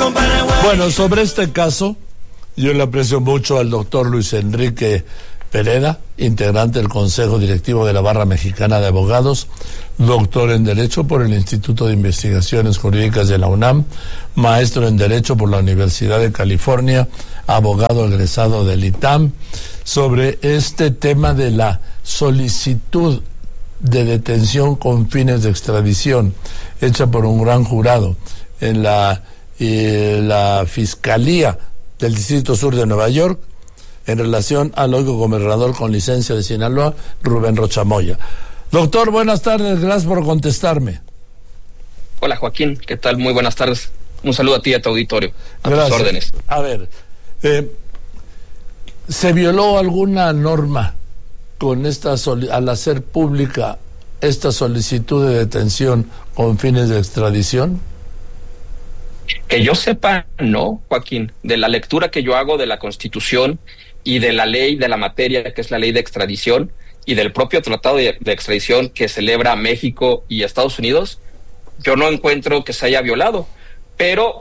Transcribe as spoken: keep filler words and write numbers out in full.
Bueno, sobre este caso, yo le aprecio mucho al doctor Luis Enrique Pereda, integrante del Consejo Directivo de la Barra Mexicana de Abogados, doctor en Derecho por el Instituto de Investigaciones Jurídicas de la UNAM, maestro en Derecho por la Universidad de California, abogado egresado del I T A M, sobre este tema de la solicitud de detención con fines de extradición hecha por un gran jurado en la, eh, la Fiscalía del Distrito Sur de Nueva York en relación al hoy gobernador con licencia de Sinaloa, Rubén Rocha Moya. Doctor, buenas tardes, gracias por contestarme. Hola Joaquín, ¿qué tal? Muy buenas tardes. Un saludo a ti y a tu auditorio. A gracias. Tus órdenes. A ver, eh, ¿se violó alguna norma con esta soli- al hacer pública esta solicitud de detención con fines de extradición? Que yo sepa, no, Joaquín. De la lectura que yo hago de la Constitución y de la ley de la materia, que es la ley de extradición, y del propio tratado de, de extradición que celebra México y Estados Unidos, yo no encuentro que se haya violado. Pero